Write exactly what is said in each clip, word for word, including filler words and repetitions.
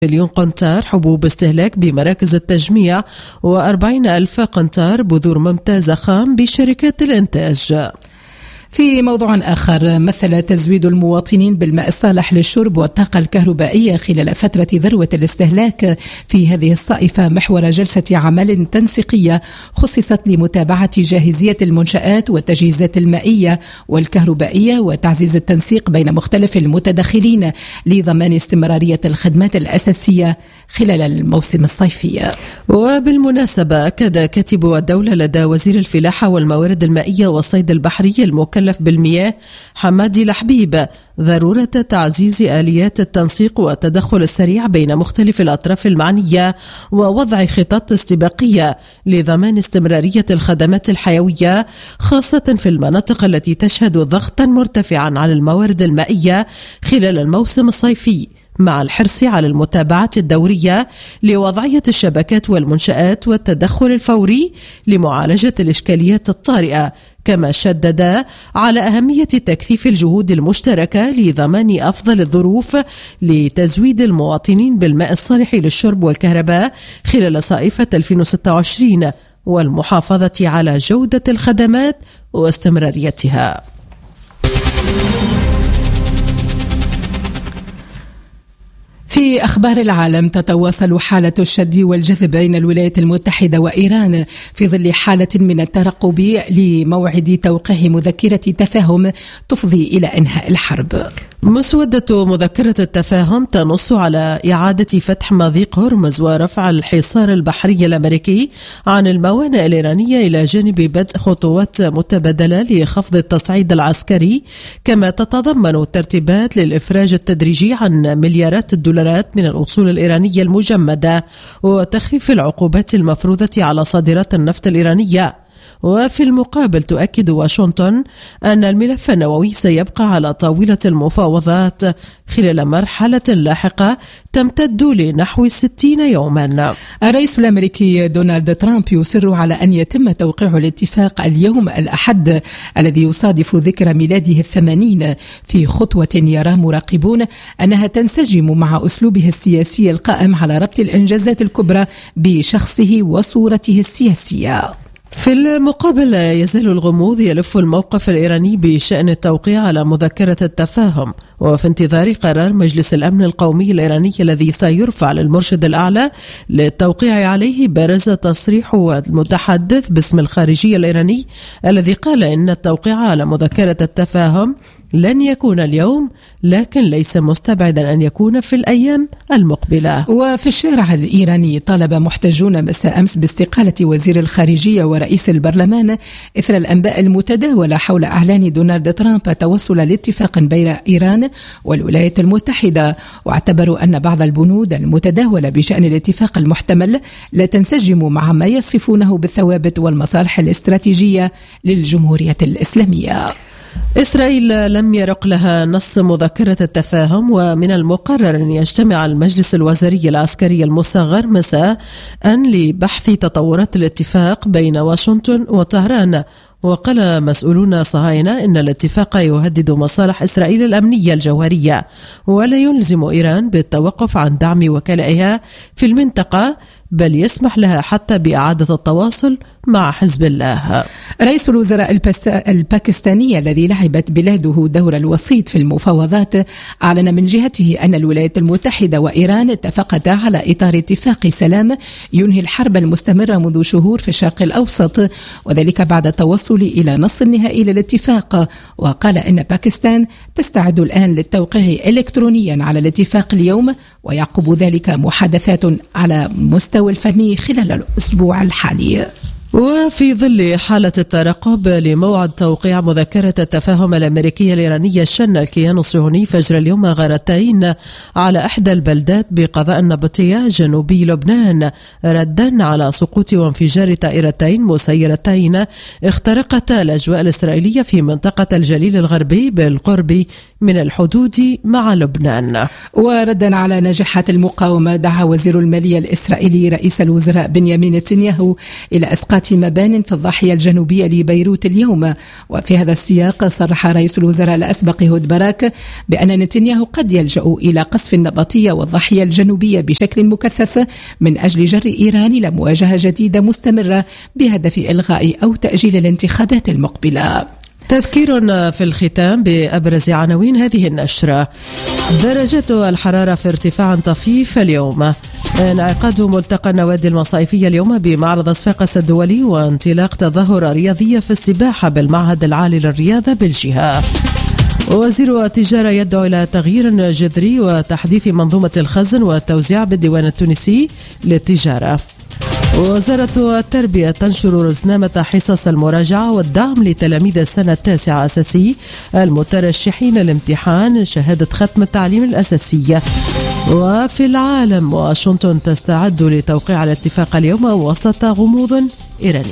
مليون قنطار حبوب استهلاك بمراكز التجميع وأربعين ألف قنطار بذور ممتازة خام بشركات الإنتاج. في موضوع آخر، مثل تزويد المواطنين بالماء الصالح للشرب والطاقة الكهربائية خلال فترة ذروة الاستهلاك في هذه الصائفة محور جلسة عمل تنسيقية خصصت لمتابعة جاهزية المنشآت والتجهيزات المائية والكهربائية وتعزيز التنسيق بين مختلف المتدخلين لضمان استمرارية الخدمات الأساسية خلال الموسم الصيفي. وبالمناسبة أكد كاتب الدولة لدى وزير الفلاحة والموارد المائية والصيد البحري المكلف بالمياه حمادي الحبيب ضرورة تعزيز آليات التنسيق والتدخل السريع بين مختلف الأطراف المعنية ووضع خطط استباقية لضمان استمرارية الخدمات الحيوية خاصة في المناطق التي تشهد ضغطا مرتفعا على الموارد المائية خلال الموسم الصيفي، مع الحرص على المتابعة الدورية لوضعية الشبكات والمنشآت والتدخل الفوري لمعالجة الإشكاليات الطارئة. كما شدد على أهمية تكثيف الجهود المشتركة لضمان أفضل الظروف لتزويد المواطنين بالماء الصالح للشرب والكهرباء خلال صائفة ألفين وستة وعشرين والمحافظة على جودة الخدمات واستمراريتها. في أخبار العالم، تتواصل حالة الشد والجذب بين الولايات المتحدة وإيران في ظل حالة من الترقب لموعد توقيع مذكرة تفاهم تفضي إلى إنهاء الحرب. مسودة مذكرة التفاهم تنص على إعادة فتح مضيق هرمز ورفع الحصار البحري الأمريكي عن الموانئ الإيرانية إلى جانب بدء خطوات متبادلة لخفض التصعيد العسكري، كما تتضمن ترتيبات للإفراج التدريجي عن مليارات الدولارات من الأصول الإيرانية المجمدة وتخفيف العقوبات المفروضة على صادرات النفط الإيرانية. وفي المقابل تؤكد واشنطن أن الملف النووي سيبقى على طاولة المفاوضات خلال مرحلة لاحقة تمتد لنحو ستين يوما. الرئيس الأمريكي دونالد ترامب يصر على أن يتم توقيع الاتفاق اليوم الأحد الذي يصادف ذكرى ميلاده الثمانين، في خطوة يرى مراقبون أنها تنسجم مع أسلوبه السياسي القائم على ربط الإنجازات الكبرى بشخصه وصورته السياسية. في المقابل يزال الغموض يلف الموقف الإيراني بشأن التوقيع على مذكرة التفاهم، وفي انتظار قرار مجلس الأمن القومي الإيراني الذي سيرفع للمرشد الأعلى للتوقيع عليه، برز تصريح المتحدث باسم الخارجية الإيراني الذي قال إن التوقيع على مذكرة التفاهم لن يكون اليوم، لكن ليس مستبعدا أن يكون في الأيام المقبلة. وفي الشارع الإيراني طالب محتجون مساء أمس باستقالة وزير الخارجية ورئيس البرلمان إثر الأنباء المتداولة حول إعلان دونالد ترامب توصل لاتفاق بين إيران والولايات المتحدة، واعتبروا أن بعض البنود المتداولة بشأن الاتفاق المحتمل لا تنسجم مع ما يصفونه بالثوابت والمصالح الاستراتيجية للجمهورية الإسلامية. إسرائيل لم يرق لها نص مذكرة التفاهم، ومن المقرر أن يجتمع المجلس الوزاري العسكري المصغر مساء لبحث تطورات الاتفاق بين واشنطن وطهران. وقال مسؤولون صهاينة إن الاتفاق يهدد مصالح إسرائيل الأمنية الجوهرية ولا يلزم إيران بالتوقف عن دعم وكلائها في المنطقة، بل يسمح لها حتى بإعادة التواصل مع حزب الله. رئيس الوزراء الباكستاني الذي لعبت بلاده دور الوسيط في المفاوضات أعلن من جهته أن الولايات المتحدة وإيران اتفقتا على إطار اتفاق سلام ينهي الحرب المستمرة منذ شهور في الشرق الأوسط، وذلك بعد التوصل إلى نص نهائي للاتفاق. وقال إن باكستان تستعد الآن للتوقيع إلكترونيا على الاتفاق اليوم، ويعقب ذلك محادثات على مستوى الفني خلال الأسبوع الحالي. وفي ظل حالة الترقب لموعد توقيع مذكرة التفاهم الأمريكية الإيرانية، شن الكيان الصهيوني فجر اليوم غارتين على إحدى البلدات بقضاء النبطية جنوبي لبنان، ردا على سقوط وانفجار طائرتين مسيرتين اخترقتا الأجواء الإسرائيلية في منطقة الجليل الغربي بالقرب من الحدود مع لبنان. وردا على نجاحات المقاومة، دعا وزير المالية الإسرائيلي رئيس الوزراء بنيامين نتنياهو إلى إسقاط مبان في الضاحية الجنوبية لبيروت اليوم. وفي هذا السياق صرح رئيس الوزراء الأسبق هود باراك بأن نتنياهو قد يلجأ إلى قصف النبطية والضاحية الجنوبية بشكل مكثف من أجل جر إيران إلى مواجهة جديدة مستمرة بهدف إلغاء أو تأجيل الانتخابات المقبلة. تذكير في الختام بأبرز عناوين هذه النشرة. درجات الحرارة في ارتفاع طفيف اليوم. انعقاد ملتقى النوادي المصايفية اليوم بمعرض صفاقس الدولي، وانطلاق تظاهرة رياضية في السباحة بالمعهد العالي للرياضة بالجهة. وزير التجارة يدعو إلى تغيير جذري وتحديث منظومة الخزن والتوزيع بالديوان التونسي للتجارة. وزارة التربية تنشر رزنامة حصص المراجعة والدعم لتلاميذ السنة التاسعة أساسي المترشحين لامتحان شهادة ختم التعليم الأساسي. وفي العالم، واشنطن تستعد لتوقيع الاتفاق اليوم وسط غموض إيراني.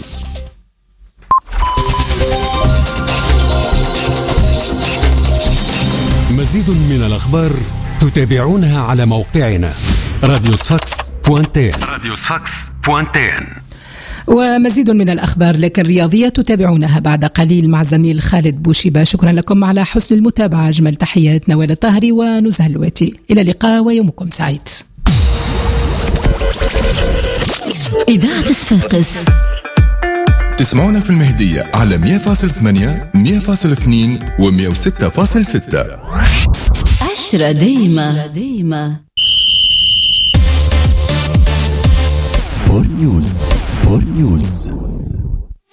مزيد من الأخبار تتابعونها على موقعنا راديو صفاقس بوانتين. راديو صفاقس بوانتين. ومزيد من الأخبار لكن رياضية تتابعونها بعد قليل مع زميل خالد بوشيبة. شكرا لكم على حسن المتابعة. أجمل تحيات نوال الطاهري ونزهة الواتي. إلى اللقاء ويومكم سعيد. إذاعة صفاقس تسمعونا في المهدية على مية فاصلة ثمانية مية فاصلة اثنين و مية وستة فاصلة ستة. عشرة دايمة دايمة. سبور نيوز. سبور نيوز.